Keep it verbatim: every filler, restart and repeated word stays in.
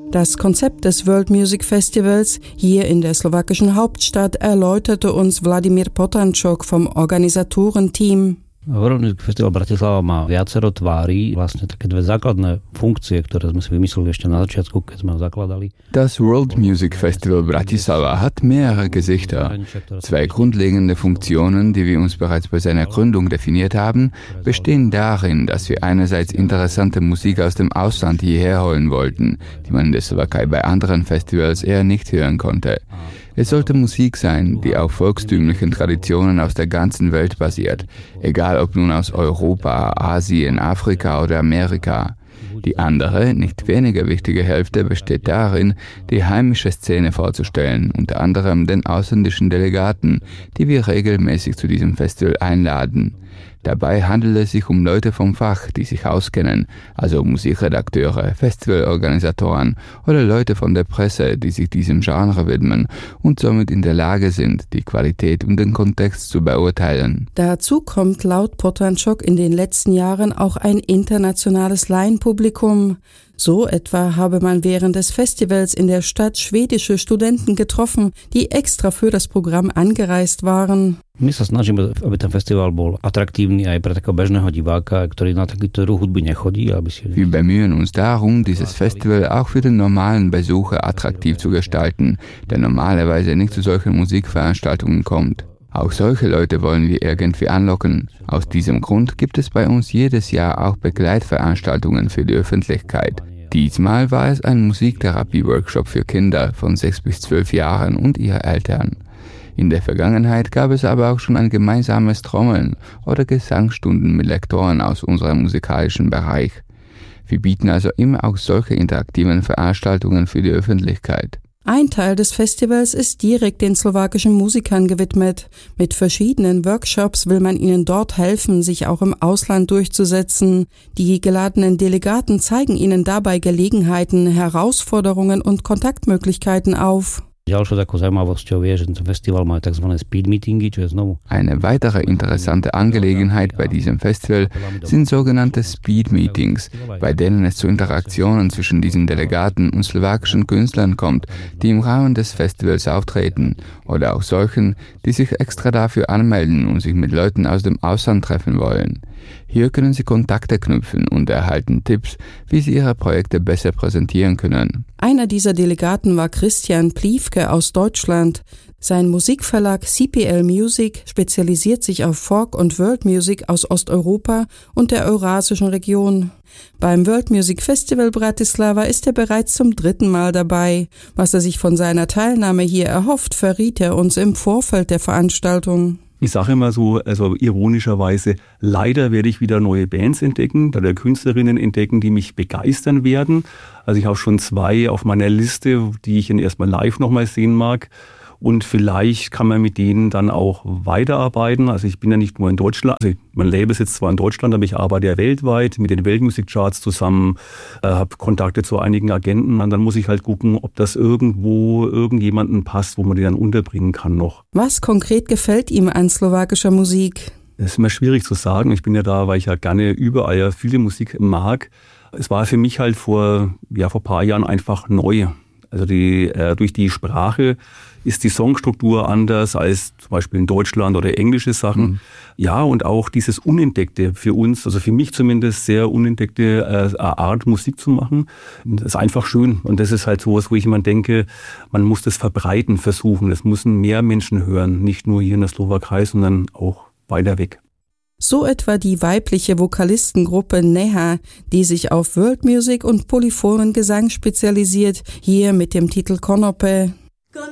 Das Konzept des World Music Festivals hier in der slowakischen Hauptstadt erläuterte uns Vladimír Potančok vom Organisatorenteam. World Music Festival Bratislava má viacero tvári, vlastne také dve základné funkcie, ktoré sme si vymysleli ešte na začiatku, keď sme ho zakladali. Das World Music Festival Bratislava hat mehrere Gesichter. Zwei grundlegende Funktionen, die wir uns bereits bei seiner Gründung definiert haben, bestehen darin, dass wir einerseits interessante Musik aus dem Ausland hierher holen wollten, die man in der Slowakei bei anderen Festivals eher nicht hören konnte. Es sollte Musik sein, die auf volkstümlichen Traditionen aus der ganzen Welt basiert, egal ob nun aus Europa, Asien, Afrika oder Amerika. Die andere, nicht weniger wichtige Hälfte besteht darin, die heimische Szene vorzustellen, unter anderem den ausländischen Delegaten, die wir regelmäßig zu diesem Festival einladen. Dabei handelt es sich um Leute vom Fach, die sich auskennen, also Musikredakteure, Festivalorganisatoren oder Leute von der Presse, die sich diesem Genre widmen und somit in der Lage sind, die Qualität und den Kontext zu beurteilen. Dazu kommt laut Potančok in den letzten Jahren auch ein internationales Laienpublikum. So etwa habe man während des Festivals in der Stadt schwedische Studenten getroffen, die extra für das Programm angereist waren. My sa snažíme, aby ten festival bol atraktívny aj pre takého bežného diváka, ktorý na takýto druh hudby nechodí. Aby si... Wir bemühen uns darum, dieses Festival auch für den normalen Besucher attraktiv zu gestalten, der normalerweise nicht zu solchen Musikveranstaltungen kommt. Auch solche Leute wollen wir irgendwie anlocken. Aus diesem Grund gibt es bei uns jedes Jahr auch Begleitveranstaltungen für die Öffentlichkeit. Diesmal war es ein Musiktherapie-Workshop für Kinder von sechs bis zwölf Jahren und ihre Eltern. In der Vergangenheit gab es aber auch schon ein gemeinsames Trommeln oder Gesangsstunden mit Lektoren aus unserem musikalischen Bereich. Wir bieten also immer auch solche interaktiven Veranstaltungen für die Öffentlichkeit. Ein Teil des Festivals ist direkt den slowakischen Musikern gewidmet. Mit verschiedenen Workshops will man ihnen dort helfen, sich auch im Ausland durchzusetzen. Die geladenen Delegaten zeigen ihnen dabei Gelegenheiten, Herausforderungen und Kontaktmöglichkeiten auf. Ďalšou takou zaujímavosťou je, že ten festival má tzv. Speed Meetingy, čo je znovu. Eine weitere interessante Angelegenheit bei diesem Festival sind sogenannte Speed Meetings, bei denen es zu Interaktionen zwischen diesen Delegaten und slowakischen Künstlern kommt, die im Rahmen des Festivals auftreten, oder auch solchen, die sich extra dafür anmelden und sich mit Leuten aus dem Ausland treffen wollen. Hier können Sie Kontakte knüpfen und erhalten Tipps, wie Sie Ihre Projekte besser präsentieren können. Einer dieser Delegaten war Christian Pliewke aus Deutschland. Sein Musikverlag C P L Music spezialisiert sich auf Folk und World Music aus Osteuropa und der eurasischen Region. Beim World Music Festival Bratislava ist er bereits zum dritten Mal dabei. Was er sich von seiner Teilnahme hier erhofft, verriet er uns im Vorfeld der Veranstaltung. Ich sage immer so, also ironischerweise, leider werde ich wieder neue Bands entdecken, oder Künstlerinnen entdecken, die mich begeistern werden. Also ich habe schon zwei auf meiner Liste, die ich dann erstmal live nochmal sehen mag. Und vielleicht kann man mit denen dann auch weiterarbeiten. Also ich bin ja nicht nur in Deutschland, also mein Label sitzt zwar in Deutschland, aber ich arbeite ja weltweit mit den Weltmusikcharts zusammen, äh, habe Kontakte zu einigen Agenten. Und dann muss ich halt gucken, ob das irgendwo irgendjemanden passt, wo man die dann unterbringen kann noch. Was konkret gefällt ihm an slowakischer Musik? Das ist immer schwierig zu sagen. Ich bin ja da, weil ich ja gerne überall ja viele Musik mag. Es war für mich halt vor, ja, vor ein paar Jahren einfach neu. Also die, äh, durch die Sprache ist die Songstruktur anders als zum Beispiel in Deutschland oder englische Sachen. Mhm. Ja, und auch dieses Unentdeckte für uns, also für mich zumindest sehr unentdeckte äh, Art, Musik zu machen, das ist einfach schön. Und das ist halt sowas, wo ich immer denke, man muss das verbreiten versuchen. Das müssen mehr Menschen hören, nicht nur hier in der Slowakei, sondern auch weiter weg. So etwa die weibliche Vokalistengruppe Neha, die sich auf World Music und polyphonen Gesang spezialisiert, hier mit dem Titel Konope.